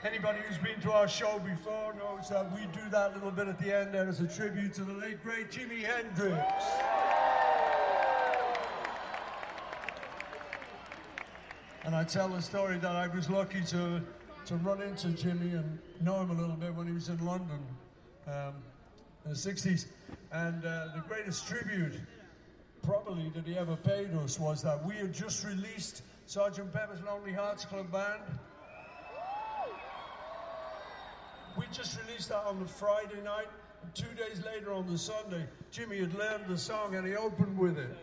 Anybody who's been to our show before knows that we do that little bit at the end there as a tribute to the late, great Jimi Hendrix. And I tell the story that I was lucky to run into Jimmy and know him a little bit when he was in London in the 60s. And the greatest tribute, probably, that he ever paid us was that we had just released Sgt. Pepper's Lonely Hearts Club Band. We just released that on the Friday night, and 2 days later on the Sunday, Jimmy had learned the song and he opened with it.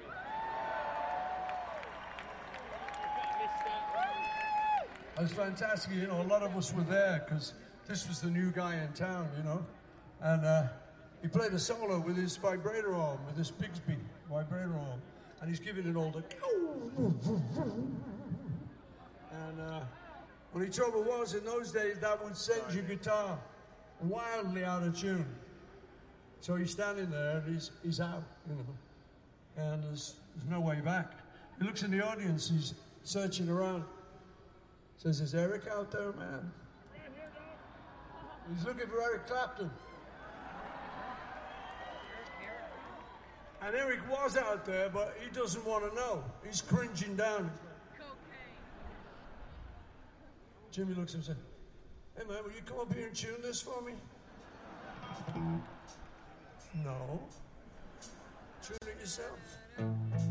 It was fantastic, you know, a lot of us were there because this was the new guy in town, you know. And he played a solo with his vibrator arm, with his Bigsby vibrator arm. And he's giving it all the... And only trouble was, in those days, that would send your guitar wildly out of tune. So he's standing there and he's out, you know. And there's no way back. He looks in the audience, he's searching around. Says, is Eric out there, man? He's looking for Eric Clapton. And Eric was out there, but he doesn't want to know. He's cringing down. Jimmy looks at him and says, hey man, will you come up here and tune this for me? No. Tune it yourself.